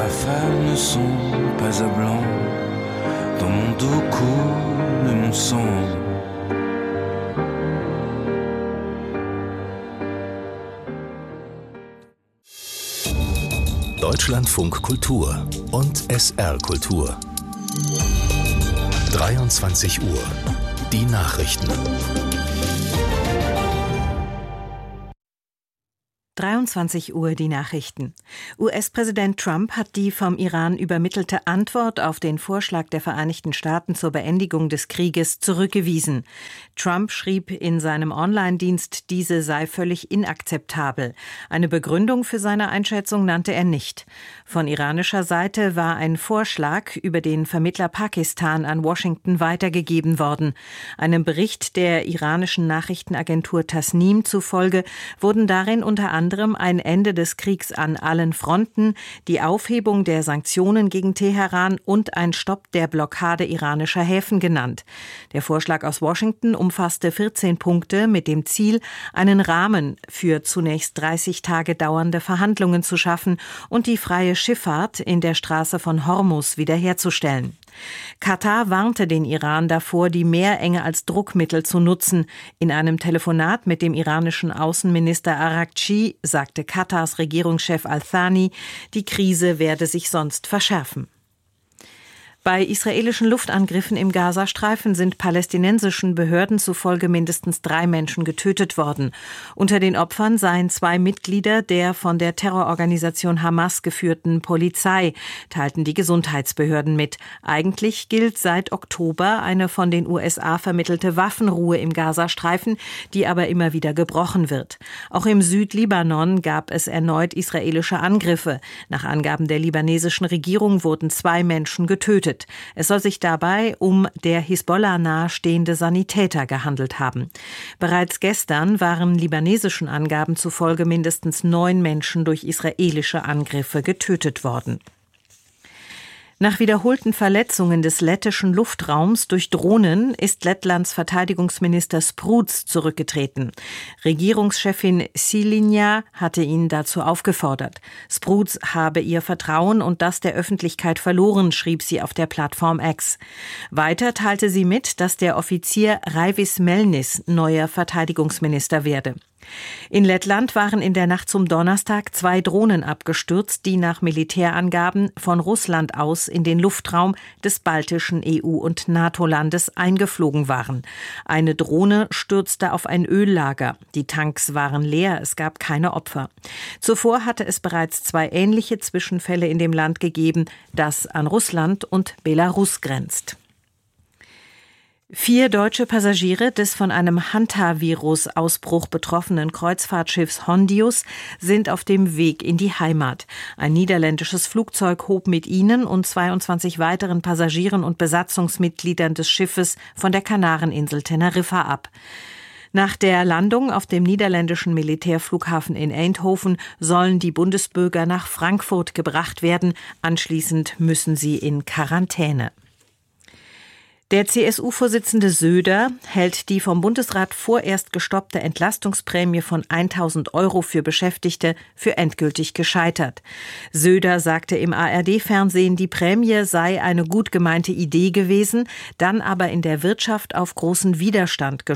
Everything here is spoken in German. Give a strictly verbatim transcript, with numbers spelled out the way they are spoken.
rafales ne sont pas à blanc. Dans mon dos coule mon sang. Deutschlandfunk Kultur und S R Kultur. dreiundzwanzig Uhr. Die Nachrichten. dreiundzwanzig Uhr die Nachrichten. U S-Präsident Trump hat die vom Iran übermittelte Antwort auf den Vorschlag der Vereinigten Staaten zur Beendigung des Krieges zurückgewiesen. Trump schrieb in seinem Online-Dienst, diese sei völlig inakzeptabel. Eine Begründung für seine Einschätzung nannte er nicht. Von iranischer Seite war ein Vorschlag über den Vermittler Pakistan an Washington weitergegeben worden. Einem Bericht der iranischen Nachrichtenagentur Tasnim zufolge wurden darin unter anderem ein Ende des Kriegs an allen Fronten, die Aufhebung der Sanktionen gegen Teheran und ein Stopp der Blockade iranischer Häfen genannt. Der Vorschlag aus Washington umfasste vierzehn Punkte mit dem Ziel, einen Rahmen für zunächst dreißig Tage dauernde Verhandlungen zu schaffen und die freie Schifffahrt in der Straße von Hormuz wiederherzustellen. Katar warnte den Iran davor, die Meerenge als Druckmittel zu nutzen. In einem Telefonat mit dem iranischen Außenminister Araghchi sagte Katars Regierungschef Al-Thani, die Krise werde sich sonst verschärfen. Bei israelischen Luftangriffen im Gazastreifen sind palästinensischen Behörden zufolge mindestens drei Menschen getötet worden. Unter den Opfern seien zwei Mitglieder der von der Terrororganisation Hamas geführten Polizei, teilten die Gesundheitsbehörden mit. Eigentlich gilt seit Oktober eine von den U S A vermittelte Waffenruhe im Gazastreifen, die aber immer wieder gebrochen wird. Auch im Südlibanon gab es erneut israelische Angriffe. Nach Angaben der libanesischen Regierung wurden zwei Menschen getötet. Es soll sich dabei um der Hisbollah nahestehende Sanitäter gehandelt haben. Bereits gestern waren libanesischen Angaben zufolge mindestens neun Menschen durch israelische Angriffe getötet worden. Nach wiederholten Verletzungen des lettischen Luftraums durch Drohnen ist Lettlands Verteidigungsminister Spruds zurückgetreten. Regierungschefin Šilinja hatte ihn dazu aufgefordert. Spruds habe ihr Vertrauen und das der Öffentlichkeit verloren, schrieb sie auf der Plattform X. Weiter teilte sie mit, dass der Offizier Raivis Melnis neuer Verteidigungsminister werde. In Lettland waren in der Nacht zum Donnerstag zwei Drohnen abgestürzt, die nach Militärangaben von Russland aus in den Luftraum des baltischen E U- und NATO-Landes eingeflogen waren. Eine Drohne stürzte auf ein Öllager. Die Tanks waren leer, es gab keine Opfer. Zuvor hatte es bereits zwei ähnliche Zwischenfälle in dem Land gegeben, das an Russland und Belarus grenzt. Vier deutsche Passagiere des von einem Hantavirus-Ausbruch betroffenen Kreuzfahrtschiffs Hondius sind auf dem Weg in die Heimat. Ein niederländisches Flugzeug hob mit ihnen und zweiundzwanzig weiteren Passagieren und Besatzungsmitgliedern des Schiffes von der Kanareninsel Teneriffa ab. Nach der Landung auf dem niederländischen Militärflughafen in Eindhoven sollen die Bundesbürger nach Frankfurt gebracht werden. Anschließend müssen sie in Quarantäne. Der C S U-Vorsitzende Söder hält die vom Bundesrat vorerst gestoppte Entlastungsprämie von tausend Euro für Beschäftigte für endgültig gescheitert. Söder sagte im A R D-Fernsehen, die Prämie sei eine gut gemeinte Idee gewesen, dann aber in der Wirtschaft auf großen Widerstand gestoßen.